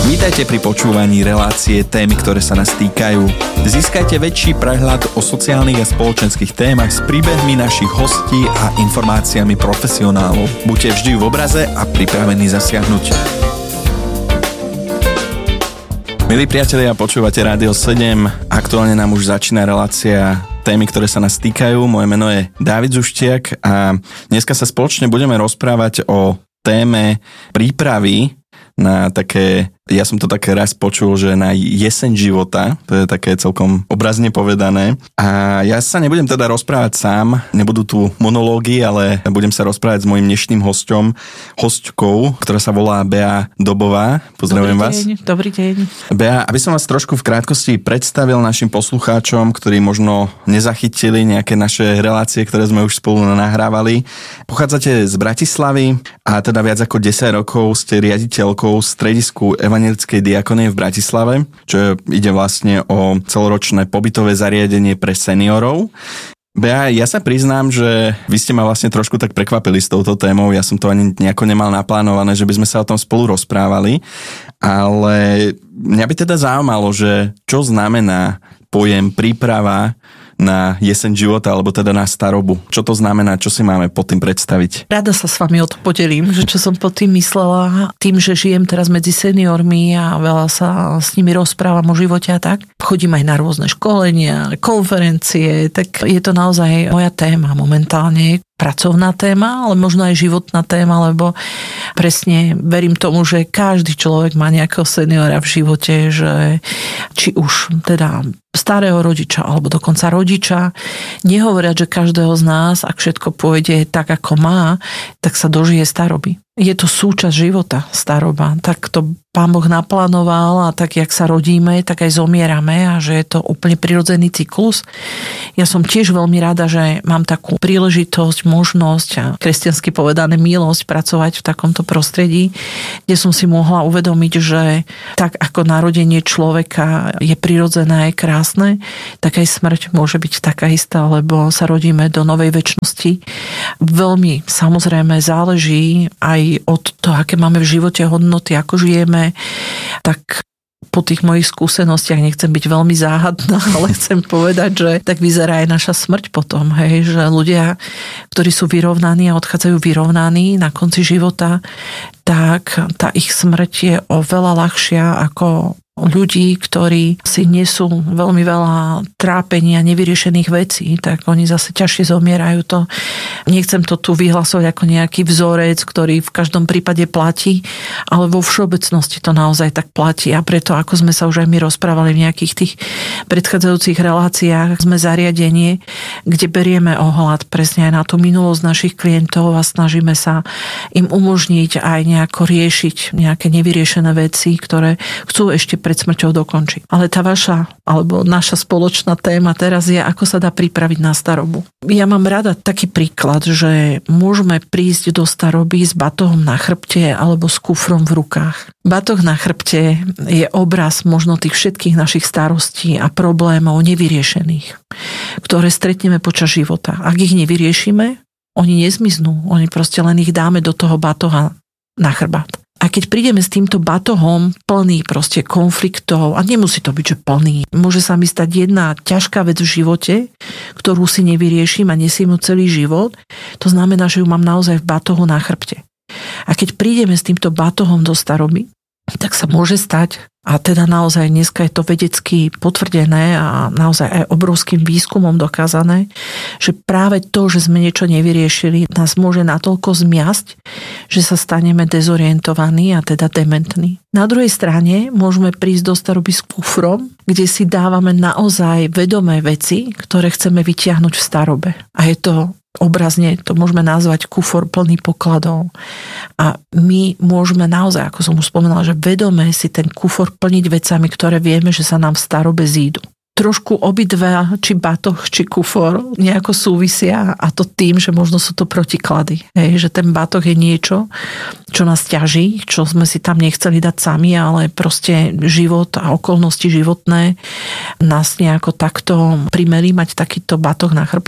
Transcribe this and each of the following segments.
Vítajte pri počúvaní relácie Témy, ktoré sa nás týkajú. Získajte väčší prehľad o sociálnych a spoločenských témach s príbehmi našich hostí a informáciami profesionálov. Buďte vždy v obraze a pripravení zasiahnuť. Milí priatelia, počúvate Rádio 7. Aktuálne nám už začína relácia Témy, ktoré sa nás týkajú. Moje meno je Dávid Zuštiak a dneska sa spoločne budeme rozprávať o téme prípravy na také, ja som to také raz počul, že na jeseň života, to je také celkom obrazne povedané. A ja sa nebudem teda rozprávať sám, nebudú tu monológy, ale budem sa rozprávať s mojím dnešným hostkou, ktorá sa volá Bea Dobová. Pozdravujem vás. Dobrý deň. Bea, aby som vás trošku v krátkosti predstavil našim poslucháčom, ktorí možno nezachytili nejaké naše relácie, ktoré sme už spolu nahrávali. Pochádzate z Bratislavy a teda viac ako 10 rokov ste riaditeľkou stredisku Evanjelickej diakonie v Bratislave, čo ide vlastne o celoročné pobytové zariadenie pre seniorov. Bea, ja sa priznám, že vy ste ma vlastne trošku tak prekvapili s touto témou, ja som to ani nejako nemal naplánované, že by sme sa o tom spolu rozprávali, ale mňa by teda zaujímalo, že čo znamená pojem príprava na jeseň života, alebo teda na starobu. Čo to znamená, čo si máme pod tým predstaviť? Rada sa s vami o to podelím, že čo som pod tým myslela, tým, že žijem teraz medzi seniormi a veľa sa s nimi rozprávam o živote a tak. Chodím aj na rôzne školenia, konferencie, tak je to naozaj moja téma momentálne. Pracovná téma, ale možno aj životná téma, lebo presne verím tomu, že každý človek má nejakého seniora v živote, že či už teda starého rodiča alebo dokonca rodiča, nehovoriať, že každého z nás, ak všetko pôjde tak, ako má, tak sa dožije staroby. Je to súčasť života, staroba. Tak to Pán Boh naplánoval a tak, jak sa rodíme, tak aj zomierame a že je to úplne prirodzený cyklus. Ja som tiež veľmi rada, že mám takú príležitosť, možnosť a kresťansky povedané milosť pracovať v takomto prostredí, kde som si mohla uvedomiť, že tak ako narodenie človeka je prirodzené a je krásne, tak aj smrť môže byť taká istá, lebo sa rodíme do novej večnosti. Veľmi samozrejme záleží aj od toho, aké máme v živote hodnoty, ako žijeme, tak po tých mojich skúsenostiach nechcem byť veľmi záhadná, ale chcem povedať, že tak vyzerá aj naša smrť potom, hej, že ľudia, ktorí sú vyrovnaní a odchádzajú vyrovnaní na konci života, tak tá ich smrť je oveľa ľahšia ako ľudí, ktorí si nesú veľmi veľa trápenia, nevyriešených vecí, tak oni zase ťažšie zomierajú. To nechcem to tu vyhlasovať ako nejaký vzorec, ktorý v každom prípade platí, ale vo všeobecnosti to naozaj tak platí a preto, ako sme sa už aj my rozprávali v nejakých tých predchádzajúcich reláciách, sme zariadenie, kde berieme ohľad presne aj na tú minulosť našich klientov a snažíme sa im umožniť aj nejako riešiť nejaké nevyriešené veci, ktoré chcú ešte pred smrťou dokončiť. Ale tá vaša, alebo naša spoločná téma teraz je, ako sa dá pripraviť na starobu. Ja mám rada taký príklad, že môžeme prísť do staroby s batohom na chrbte alebo s kufrom v rukách. Batoh na chrbte je obraz možno tých všetkých našich starostí a problémov nevyriešených, ktoré stretneme počas života. Ak ich nevyriešime, oni nezmiznú. Oni proste len ich dáme do toho batoha na chrbát. A keď prídeme s týmto batohom plný proste konfliktov, a nemusí to byť, že plný, môže sa mi stať jedna ťažká vec v živote, ktorú si nevyrieším a nesiem ju celý život, to znamená, že ju mám naozaj v batohu na chrbte. A keď prídeme s týmto batohom do staroby, tak sa môže stať, a teda naozaj dneska je to vedecky potvrdené a naozaj aj obrovským výskumom dokázané, že práve to, že sme niečo nevyriešili, nás môže natoľko zmiasť, že sa staneme dezorientovaní a teda dementní. Na druhej strane môžeme prísť do staroby s kufrom, kde si dávame naozaj vedomé veci, ktoré chceme vytiahnuť v starobe. A je to obrazne, to môžeme nazvať kufor plný pokladov. A my môžeme naozaj, ako som už spomenula, že vedome si ten kufor plniť vecami, ktoré vieme, že sa nám v starobe zídu. Trošku obidva, či batoh, či kufor nejako súvisia a to tým, že možno sú to protiklady. Že ten batoh je niečo, čo nás ťaží, čo sme si tam nechceli dať sami, ale proste život a okolnosti životné nás nejako takto primeli mať takýto batoh na chrbte.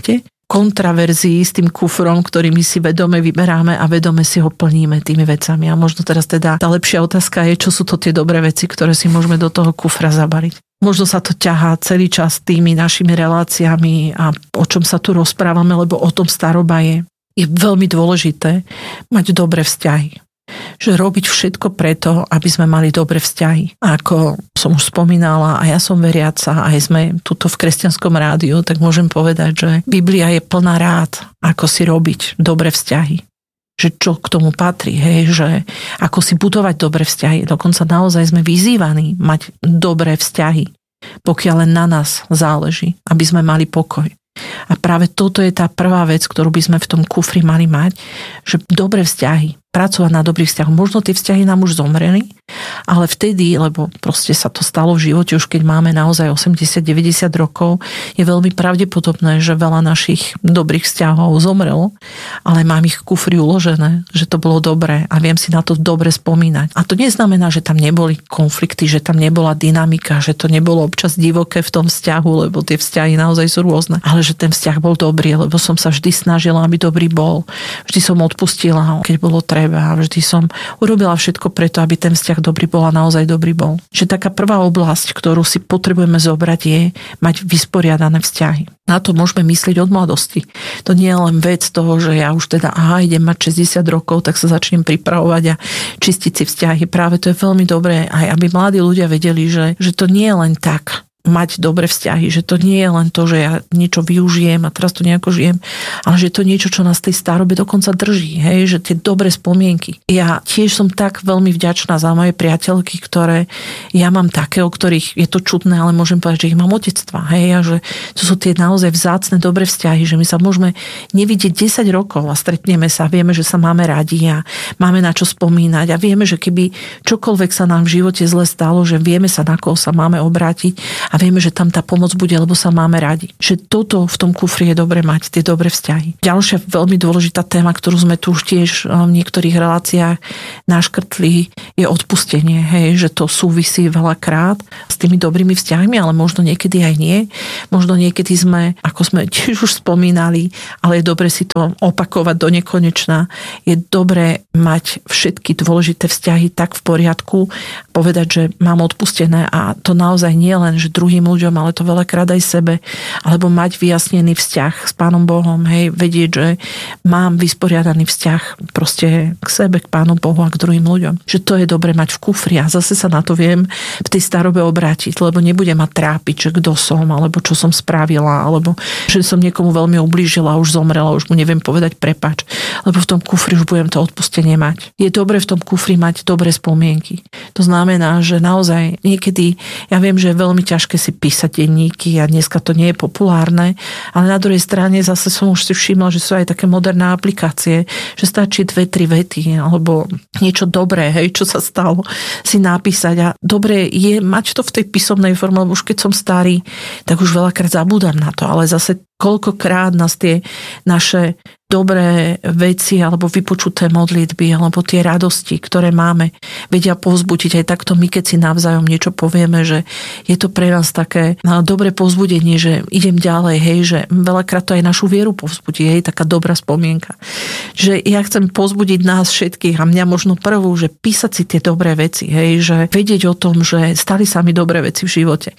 kontraverzii s tým kufrom, ktorý my si vedome vyberáme a vedome si ho plníme tými vecami. A možno teraz teda tá lepšia otázka je, čo sú to tie dobré veci, ktoré si môžeme do toho kufra zabaliť. Možno sa to ťahá celý čas tými našimi reláciami a o čom sa tu rozprávame, lebo o tom staroba je. Je veľmi dôležité mať dobré vzťahy. Že robiť všetko preto, aby sme mali dobré vzťahy. A ako som už spomínala, a ja som veriaca, aj sme tuto v Kresťanskom rádiu, tak môžem povedať, že Biblia je plná rád, ako si robiť dobré vzťahy. Že čo k tomu patrí, hej, že ako si budovať dobré vzťahy. Dokonca naozaj sme vyzývaní mať dobré vzťahy, pokiaľ len na nás záleží, aby sme mali pokoj. A práve toto je tá prvá vec, ktorú by sme v tom kufri mali mať, že dobré vzťahy, pracovať na dobrých vzťahoch. Možno tie vzťahy nám už zomreli, ale vtedy, lebo proste sa to stalo v živote, už keď máme naozaj 80-90 rokov, je veľmi pravdepodobné, že veľa našich dobrých vzťahov zomrelo, ale mám ich v kufri uložené, že to bolo dobré a viem si na to dobre spomínať. A to neznamená, že tam neboli konflikty, že tam nebola dynamika, že to nebolo občas divoké v tom vzťahu, lebo tie vzťahy naozaj sú rôzne, ale že ten vzťah bol dobrý, lebo som sa vždy snažila, aby dobrý bol. Vždy som odpustila, keď bolo treba. A vždy som urobila všetko preto, aby ten vzťah dobrý bol a naozaj dobrý bol. Že taká prvá oblasť, ktorú si potrebujeme zobrať, je mať vysporiadané vzťahy. Na to môžeme myslieť od mladosti. To nie je len vec toho, že ja už teda idem mať 60 rokov, tak sa začnem pripravovať a čistiť si vzťahy. Práve to je veľmi dobré, aj aby mladí ľudia vedeli, že to nie je len tak mať dobré vzťahy, že to nie je len to, že ja niečo využijem a teraz to nejako žijem, ale že to niečo, čo nás tej starobe dokonca drží, hej, že tie dobré spomienky. Ja tiež som tak veľmi vďačná za moje priateľky, ktoré ja mám také, o ktorých je to čudné, ale môžem povedať, že ich mám otectva, hej, a že to sú tie naozaj vzácne dobré vzťahy, že my sa môžeme nevidieť 10 rokov a stretneme sa, vieme, že sa máme radi a máme na čo spomínať a vieme, že keby čokoľvek sa nám v živote zle stalo, že vieme sa, na koho sa máme obrátiť a vieme, že tam tá pomoc bude, lebo sa máme radi. Že toto v tom kufri je dobre mať, tie dobré vzťahy. Ďalšia veľmi dôležitá téma, ktorú sme tu už tiež v niektorých reláciách naškrtli, je odpustenie. Hej, že to súvisí veľakrát s tými dobrými vzťahmi, ale možno niekedy aj nie. Možno niekedy sme, ako sme tiež už spomínali, ale je dobre si to opakovať do nekonečna. Je dobre mať všetky dôležité vzťahy tak v poriadku, povedať, že mám odpustené a to naozaj nie len, že druhým ľuďom, ale to veľakrát aj sebe, alebo mať vyjasnený vzťah s Pánom Bohom, hej, vedieť, že mám vysporiadaný vzťah proste k sebe, k Pánu Bohu a k druhým ľuďom. Že to je dobre mať v kufri a zase sa na to viem v tej starobe obrátiť, lebo nebudem ma trápiť, že kto som, alebo čo som spravila, alebo že som niekomu veľmi ublížila, už zomrela, už mu neviem povedať prepáč, lebo v tom kufri už budem to odpustenie mať. Je dobre v tom kufri mať dobré spomienky. To znamená, že naozaj niekedy, ja viem, že je veľmi ťažké si písať denníky a dneska to nie je populárne, ale na druhej strane zase som už si všimla, že sú aj také moderné aplikácie, že stačí 2-3 vety alebo niečo dobré, hej, čo sa stalo, si napísať a dobre je mať to v tej písomnej forme, lebo už keď som starý, tak už veľakrát zabúdam na to, ale zase koľkokrát nás tie naše dobré veci alebo vypočuté modlitby alebo tie radosti, ktoré máme, vedia povzbudiť aj takto my, keď si navzájom niečo povieme, že je to pre nás také dobré povzbudenie, že idem ďalej, hej, že veľakrát to aj našu vieru povzbudí, hej, taká dobrá spomienka. Že ja chcem povzbudiť nás všetkých a mňa možno prvú, že písať si tie dobré veci, hej, že vedieť o tom, že stali sa mi dobré veci v živote.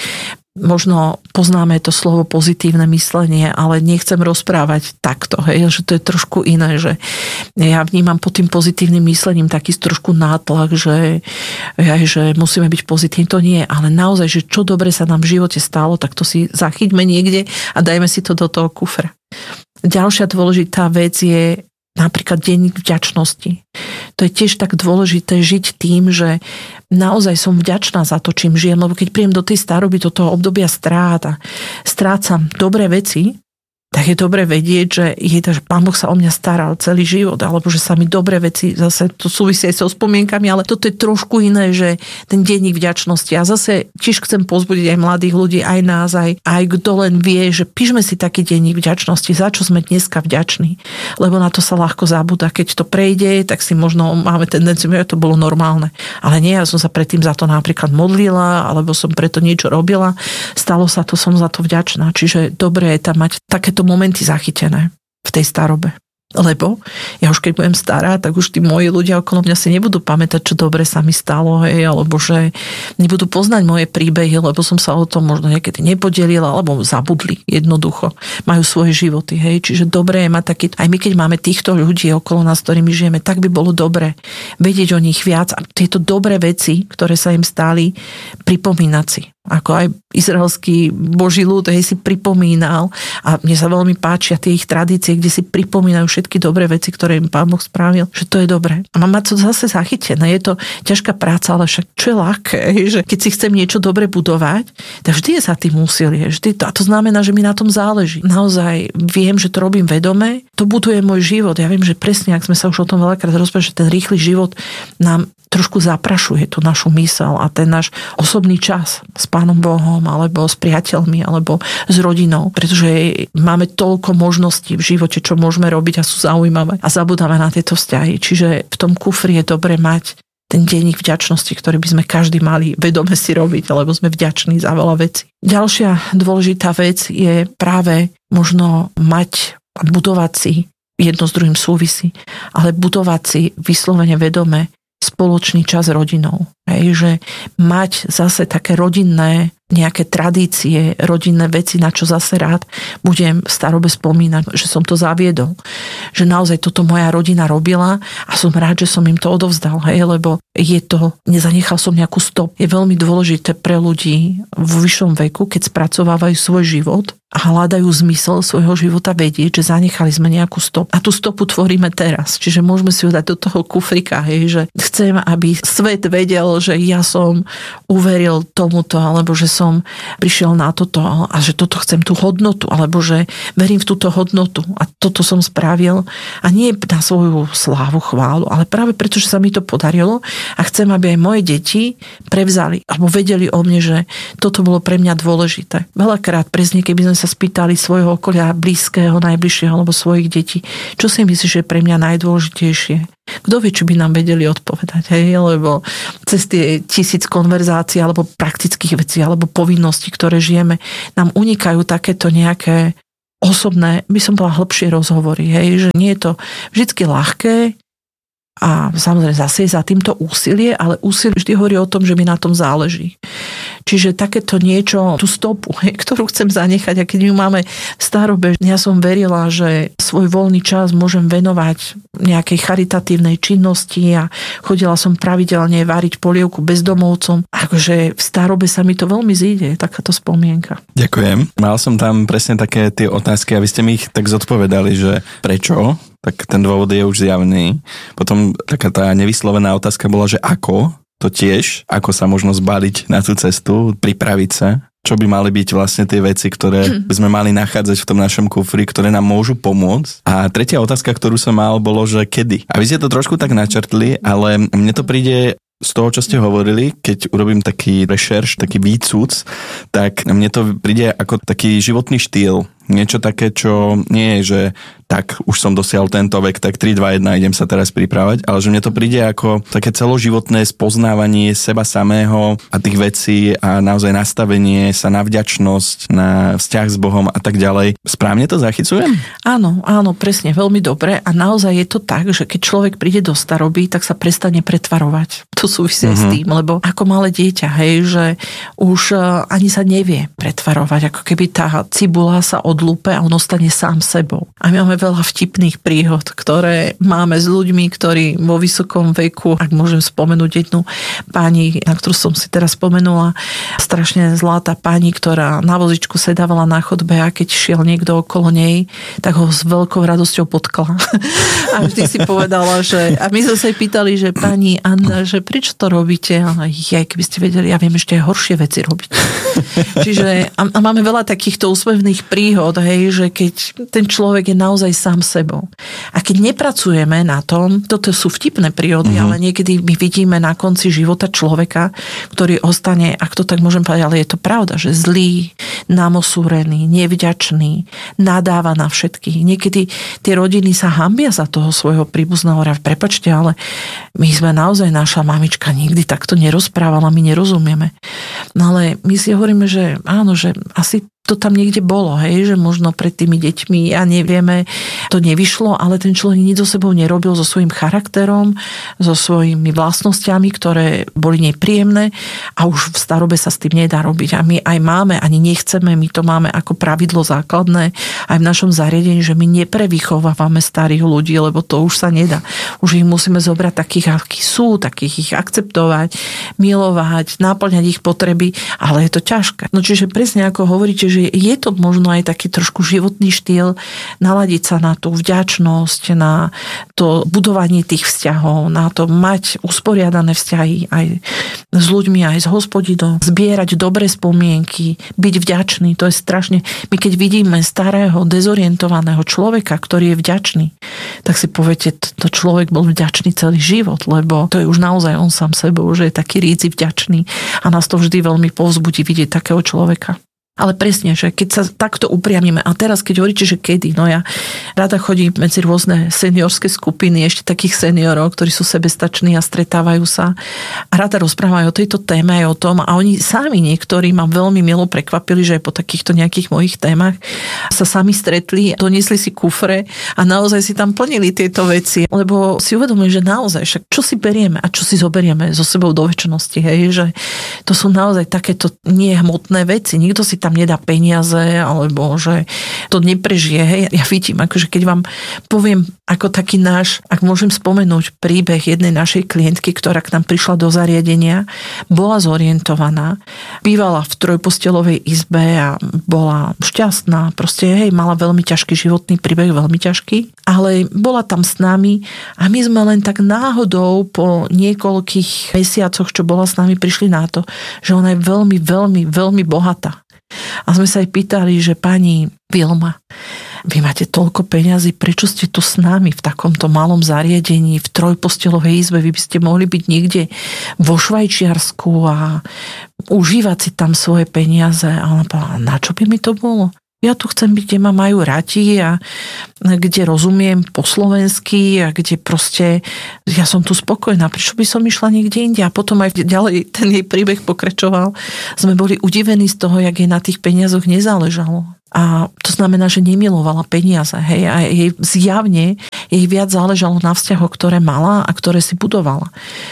Možno poznáme to slovo pozitívne myslenie, ale nechcem rozprávať takto, hej, že to je trošku iné, že ja vnímam pod tým pozitívnym myslením taký trošku nátlak, že musíme byť pozitívni, to nie, ale naozaj, že čo dobre sa nám v živote stalo, tak to si zachyťme niekde a dajme si to do toho kufra. Ďalšia dôležitá vec je napríklad denník vďačnosti. To je tiež tak dôležité žiť tým, že naozaj som vďačná za to, čím žijem, lebo keď príjem do tej staroby, do toho obdobia strát a strácam dobré veci, tak je dobre vedieť, že Pán Boh sa o mňa staral celý život, alebo že sa mi dobré veci, zase to súvisí aj so spomienkami, ale toto je trošku iné, že ten denník vďačnosti. A zase tiež chcem povzbudiť aj mladých ľudí, aj nás, aj kto len vie, že píšme si taký denník vďačnosti, za čo sme dneska vďační. Lebo na to sa ľahko zabúda. Keď to prejde, tak si možno máme tendenciu, že to bolo normálne. Ale nie, ja som sa predtým za to napríklad modlila, alebo som preto niečo robila. Stalo sa to, som za to vďačná. Čiže dobre je tam mať takéto tieto momenty zachytené v tej starobe. Lebo ja už keď budem stará, tak už tí moji ľudia okolo mňa si nebudú pamätať, čo dobre sa mi stalo, hej, alebo že nebudú poznať moje príbehy, lebo som sa o tom možno niekedy nepodelila, alebo zabudli jednoducho. Majú svoje životy, hej, čiže dobre je mať taký, aj my keď máme týchto ľudí okolo nás, ktorými žijeme, tak by bolo dobre vedieť o nich viac a tieto dobré veci, ktoré sa im stali, pripomínať si. Ako aj izraelský Boží ľud, hej, si pripomínal a mne sa veľmi páčia tie ich tradície, kde si pripomínajú všetky dobré veci, ktoré im Pán Boh spravil, že to je dobré. A mám mať to zase zachytené. Je to ťažká práca, ale však čo je ľahké, že keď si chcem niečo dobre budovať, tak vždy je za tým úsilie. Vždy to, a to znamená, že mi na tom záleží. Naozaj viem, že to robím vedome, to buduje môj život. Ja viem, že presne, ak sme sa už o tom veľakrát rozprávali, že ten rýchly život nám trošku zaprašuje tú našu myseľ a ten náš osobný čas s Pánom Bohom, alebo s priateľmi, alebo s rodinou, pretože máme toľko možností v živote, čo môžeme robiť a sú zaujímavé a zabudáme na tieto vzťahy. Čiže v tom kufri je dobre mať ten denník vďačnosti, ktorý by sme každý mali vedome si robiť, lebo sme vďační za veľa vecí. Ďalšia dôležitá vec je práve možno mať a budovať si, jedno s druhým súvisí, ale budovať si vyslovene vedome spoločný čas s rodinou. Hej, že mať zase také rodinné nejaké tradície, rodinné veci, na čo zase rád budem v starobe spomínať, že som to zaviedol. Že naozaj toto moja rodina robila a som rád, že som im to odovzdal, hej, lebo je to, nezanechal som nejakú stop. Je veľmi dôležité pre ľudí vo vyššom veku, keď spracovávajú svoj život a hľadajú zmysel svojho života, vedieť, že zanechali sme nejakú stop. A tú stopu tvoríme teraz. Čiže môžeme si ju dať do toho kufrika, hej, že chcem, aby svet vedel, že ja som uveril tomuto, alebo že som prišiel na toto a že toto chcem tú hodnotu, alebo že verím v túto hodnotu a toto som spravil a nie na svoju slávu, chválu, ale práve preto, že sa mi to podarilo a chcem, aby aj moje deti prevzali alebo vedeli o mne, že toto bolo pre mňa dôležité. Veľakrát presne, keby sme sa spýtali svojho okolia blízkeho, najbližšieho alebo svojich detí, čo si myslíš, že je pre mňa najdôležitejšie? Kto vie, či by nám vedeli odpovedať, hej? Lebo cez tie 1000 konverzácií alebo praktických vecí alebo povinností, ktoré žijeme, nám unikajú takéto nejaké osobné, by som bola hĺbšie rozhovory, hej? Že nie je to vždycky ľahké a samozrejme zase je za týmto úsilie, ale úsilie vždy hovorí o tom, že mi na tom záleží. Čiže takéto niečo, tú stopu, ktorú chcem zanechať a keď ju máme v starobe, ja som verila, že svoj voľný čas môžem venovať nejakej charitatívnej činnosti a chodila som pravidelne variť polievku bezdomovcom. Akože v starobe sa mi to veľmi zíde, takáto spomienka. Ďakujem. Mal som tam presne také tie otázky a vy ste mi ich tak zodpovedali, že prečo? Tak ten dôvod je už zjavný. Potom taká tá nevyslovená otázka bola, že ako? To tiež, ako sa možno zbaliť na tú cestu, pripraviť sa, čo by mali byť vlastne tie veci, ktoré by sme mali nachádzať v tom našom kufri, ktoré nám môžu pomôcť. A tretia otázka, ktorú som mal, bolo, že kedy. A vy ste to trošku tak načrtli, ale mne to príde z toho, čo ste hovorili, keď urobím taký rešerš, taký výcuc, tak mne to príde ako taký životný štýl. Niečo také, čo nie je, že tak už som dosiahol tento vek, tak 3, 2, 1, idem sa teraz pripravať, ale že mne to príde ako také celoživotné spoznávanie seba samého a tých vecí a naozaj nastavenie sa na vďačnosť, na vzťah s Bohom a tak ďalej. Správne to zachycujem? Áno, presne, veľmi dobre a naozaj je to tak, že keď človek príde do staroby, tak sa prestane pretvarovať. To súvisí s tým, lebo ako malé dieťa, hej, že už ani sa nevie pretvarovať, ako keby tá cibula sa odlúpe a on ostane sám sebou. A my máme veľa vtipných príhod, ktoré máme s ľuďmi, ktorí vo vysokom veku, ak môžem spomenúť jednu pani, na ktorú som si teraz spomenula, strašne zlatá pani, ktorá na vozičku sedávala na chodbe a keď šiel niekto okolo nej, tak ho s veľkou radosťou potkla. A vždy si povedala, že a my sme sa jej pýtali, že pani Anna, že prečo to robíte? A keby ste vedeli, ja viem ešte aj horšie veci robiť. Čiže a máme veľa takýchto úsmevných príhod, hej, že keď ten človek je naozaj sám sebou. A keď nepracujeme na tom, toto sú vtipné príhody, ale niekedy my vidíme na konci života človeka, ktorý ostane, ak to tak môžem povedať, ale je to pravda, že zlý, namosúrený, nevďačný, nadáva na všetkých. Niekedy tie rodiny sa hanbia za toho svojho príbuzného. Prepáčte, ale my sme naozaj, naša mamička nikdy takto nerozprávala, my nerozumieme. No ale my si hovoríme, že áno, že asi to tam niekde bolo, hej, že možno pred tými deťmi, ja nevieme, to nevyšlo, ale ten človek nič so sebou nerobil, so svojím charakterom, so svojimi vlastnosťami, ktoré boli nepríjemné a už v starobe sa s tým nedá robiť. A my aj máme, ani nechceme, my to máme ako pravidlo základné aj v našom zariadení, že my neprevychovávame starých ľudí, lebo to už sa nedá. Už ich musíme zobrať takých, akí sú, takých ich akceptovať, milovať, náplňať ich potreby, ale je to ťažké. No čiže presne ako hovoríte, že je to možno aj taký trošku životný štýl, naladiť sa na tú vďačnosť, na to budovanie tých vzťahov, na to mať usporiadané vzťahy aj s ľuďmi, aj s Hospodinom, zbierať dobré spomienky, byť vďačný, to je strašne. My keď vidíme starého, dezorientovaného človeka, ktorý je vďačný, tak si poviete, to človek bol vďačný celý život, lebo to je už naozaj on sám sebou, že je taký rídzi vďačný a nás to vždy veľmi povzbudí vidieť takého človeka. Ale presne, že keď sa takto upriamíme, a teraz keď hovoríte, že kedy, no ja rada chodím medzi rôzne seniorské skupiny, ešte takých seniorov, ktorí sú sebestační a stretávajú sa a rada rozprávajú o tejto téme aj o tom a oni sami niektorí ma veľmi milo prekvapili, že aj po takýchto nejakých mojich témach sa sami stretli, doniesli si kufre a naozaj si tam plnili tieto veci, lebo si uvedomujú, že naozaj, však čo si berieme a čo si zoberieme so sebou do večnosti, hej, že to sú naozaj takéto nehmotné veci, nikto si tam nedá peniaze, alebo že to neprežije. Hej. Ja vidím, akože keď vám poviem ako taký náš, ak môžem spomenúť príbeh jednej našej klientky, ktorá k nám prišla do zariadenia, bola zorientovaná, bývala v trojpostelovej izbe a bola šťastná, proste hej, mala veľmi ťažký životný príbeh, veľmi ťažký, ale bola tam s nami a my sme len tak náhodou po niekoľkých mesiacoch, čo bola s nami, prišli na to, že ona je veľmi, veľmi, veľmi bohatá. A sme sa aj pýtali, že pani Vilma, vy máte toľko peňazí, prečo ste tu s nami v takomto malom zariadení, v trojpostelovej izbe, vy by ste mohli byť niekde vo Švajčiarsku a užívať si tam svoje peniaze. A ona povedala, na čo by mi to bolo? Ja tu chcem byť, kde ma majú radi a kde rozumiem po slovensky a kde proste ja som tu spokojná. Prečo by som išla niekde inde? A potom aj ďalej ten jej príbeh pokračoval. Sme boli udivení z toho, jak jej na tých peniazoch nezáležalo. A to znamená, že nemilovala peniaze. Hej? A jej zjavne jej viac záležalo na vzťahoch, ktoré mala a ktoré si budovala.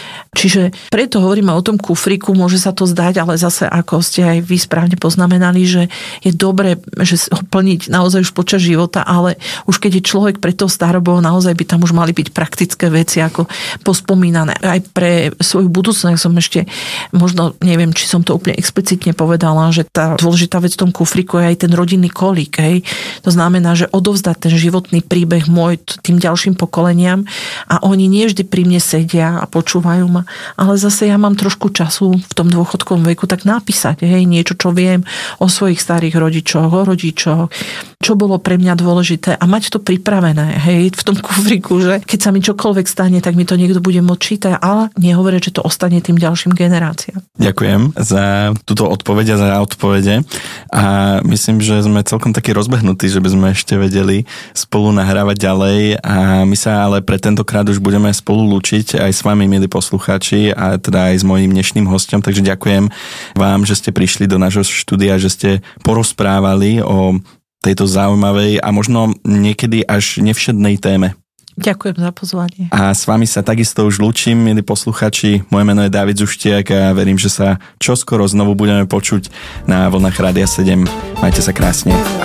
Čiže preto hovoríme o tom kufriku, môže sa to zdať, ale zase ako ste aj vy správne poznamenali, že je dobre, že ho plniť naozaj už počas života, ale už keď je človek pred tou starobou, naozaj by tam už mali byť praktické veci ako pospomínané. Aj pre svoju budúcnosť som ešte, možno neviem, či som to úplne explicitne povedala, že tá dôležitá vec v tom kufriku je aj ten rodinný kolík. Hej. To znamená, že odovzdať ten životný príbeh môj tým ďalším pokoleniam a oni nie vždy pri mne sedia a počúvajú ma, ale zase ja mám trošku času v tom dôchodkovom veku tak napísať, hej, niečo, čo viem o svojich starých rodičoch, o rodičoch, čo bolo pre mňa dôležité a mať to pripravené, hej, v tom kufriku, že keď sa mi čokoľvek stane, tak mi to niekto bude môcť čítať, ale nehovorí, že to ostane tým ďalším generáciám. Ďakujem za túto odpoveď a za odpovede a myslím, že sme celkom takí rozbehnutí, že by sme ešte vedeli spolu nahrávať ďalej a my sa ale pre tentokrát už budeme spolu lúčiť aj s vami, milí poslucháči, a teda aj s mojím dnešným hostom, takže ďakujem vám, že ste prišli do nášho štúdia, že ste porozprávali o tejto zaujímavej a možno niekedy až nevšednej téme. Ďakujem za pozvanie. A s vami sa takisto už lúčim, milí posluchači. Moje meno je Dávid Zuštiak a verím, že sa čoskoro znovu budeme počuť na vlnách Rádia 7. Majte sa krásne.